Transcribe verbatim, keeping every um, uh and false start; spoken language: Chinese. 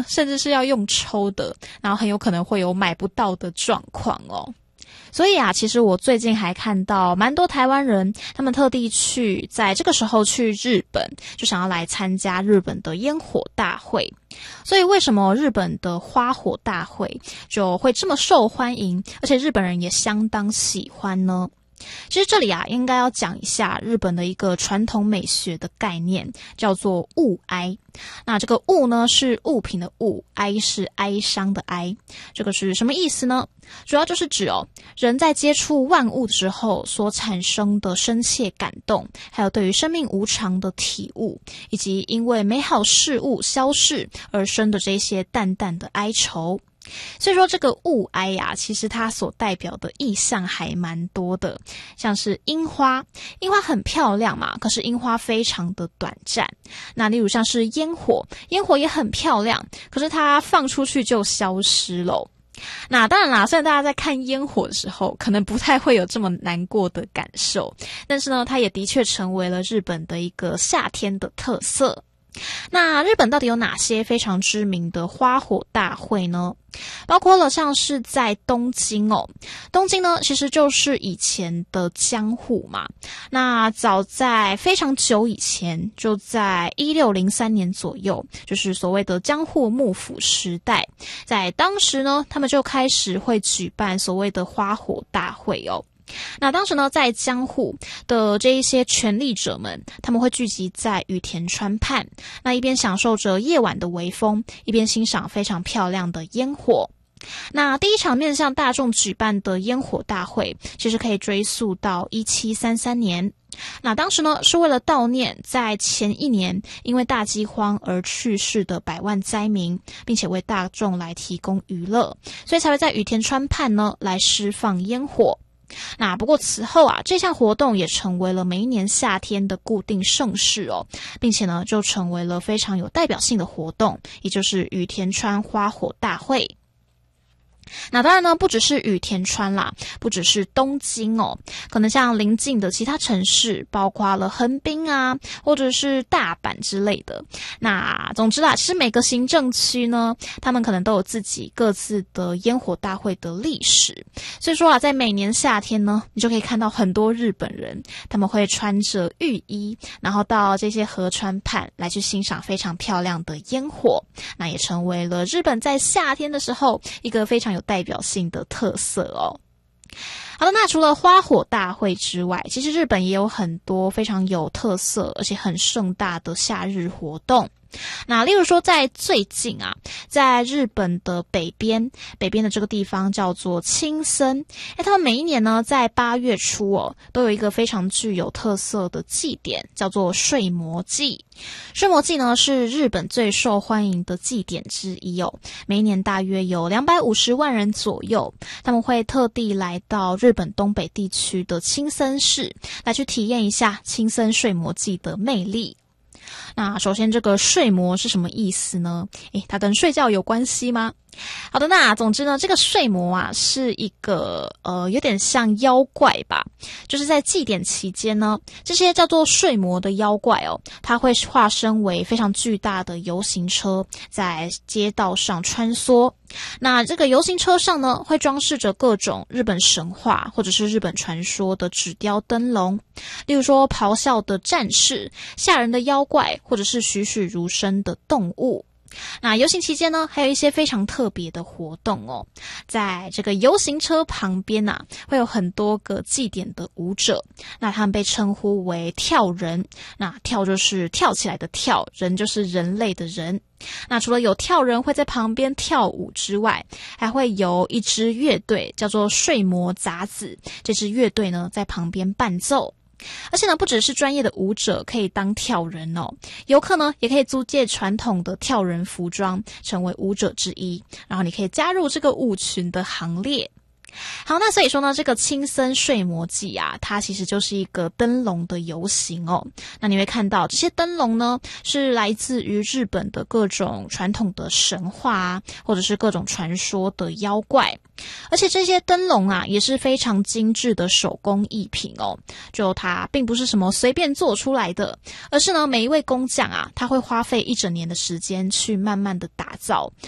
甚至是要用抽的，然后很有可能会有买不到的状况哦。所以啊，其实我最近还看到蛮多台湾人，他们特地去在这个时候去日本，就想要来参加日本的烟火大会。所以为什么日本的花火大会就会这么受欢迎，而且日本人也相当喜欢呢？其实这里啊，应该要讲一下日本的一个传统美学的概念，叫做物哀。那这个物呢，是物品的物，哀是哀伤的哀。这个是什么意思呢？主要就是指哦，人在接触万物的时候所产生的深切感动，还有对于生命无常的体悟，以及因为美好事物消逝而生的这些淡淡的哀愁。所以说这个物哀啊，其实它所代表的意象还蛮多的，像是樱花，樱花很漂亮嘛，可是樱花非常的短暂。那例如像是烟火，烟火也很漂亮，可是它放出去就消失了。那当然啦，虽然大家在看烟火的时候可能不太会有这么难过的感受，但是呢，它也的确成为了日本的一个夏天的特色。那日本到底有哪些非常知名的花火大会呢？包括了像是在东京哦，东京呢其实就是以前的江户嘛。那早在非常久以前，就在一六零三年左右，就是所谓的江户幕府时代，在当时呢，他们就开始会举办所谓的花火大会哦。那当时呢，在江户的这一些权力者们，他们会聚集在羽田川畔，那一边享受着夜晚的微风，一边欣赏非常漂亮的烟火。那第一场面向大众举办的烟火大会，其实可以追溯到一七三三年。那当时呢，是为了悼念在前一年因为大饥荒而去世的百万灾民，并且为大众来提供娱乐，所以才会在羽田川畔呢来释放烟火。那不过此后啊，这项活动也成为了每一年夏天的固定盛事哦，并且呢，就成为了非常有代表性的活动，也就是羽田川花火大会。那当然呢，不只是羽田川啦，不只是东京哦，可能像邻近的其他城市，包括了横滨啊，或者是大阪之类的。那总之啦，其实每个行政区呢，他们可能都有自己各自的烟火大会的历史。所以说啊，在每年夏天呢，你就可以看到很多日本人，他们会穿着浴衣，然后到这些河川畔来去欣赏非常漂亮的烟火。那也成为了日本在夏天的时候一个非常有有代表性的特色哦。好的，那除了花火大会之外，其实日本也有很多非常有特色而且很盛大的夏日活动。那例如说在最近啊，在日本的北边，北边的这个地方叫做青森，诶，他们每一年呢在八月初哦，都有一个非常具有特色的祭典，叫做睡魔祭。睡魔祭呢是日本最受欢迎的祭典之一哦，每一年大约有两百五十万人左右，他们会特地来到日本东北地区的青森市，来去体验一下青森睡魔祭的魅力。那首先这个睡魔是什么意思呢？诶，它跟睡觉有关系吗？好的，那总之呢，这个睡魔啊是一个呃有点像妖怪吧，就是在祭典期间呢，这些叫做睡魔的妖怪哦，它会化身为非常巨大的游行车，在街道上穿梭。那这个游行车上呢，会装饰着各种日本神话或者是日本传说的纸雕灯笼，例如说咆哮的战士、吓人的妖怪，或者是栩栩如生的动物。那游行期间呢，还有一些非常特别的活动哦。在这个游行车旁边啊，会有很多个祭典的舞者，那他们被称呼为跳人。那跳就是跳起来的跳，人就是人类的人。那除了有跳人会在旁边跳舞之外，还会有一支乐队叫做睡魔杂子，这支乐队呢在旁边伴奏。而且呢，不只是专业的舞者可以当跳人哦，游客呢也可以租借传统的跳人服装，成为舞者之一，然后你可以加入这个舞群的行列。好，那所以说呢，这个青森睡魔祭啊，它其实就是一个灯笼的游行哦。那你会看到这些灯笼呢，是来自于日本的各种传统的神话啊，或者是各种传说的妖怪。 而且这些灯笼啊也是非常精致的手工艺品哦，就它并不是什么随便做出来的，而是呢每一位工匠啊他会花费一整年的时间去慢慢的打造，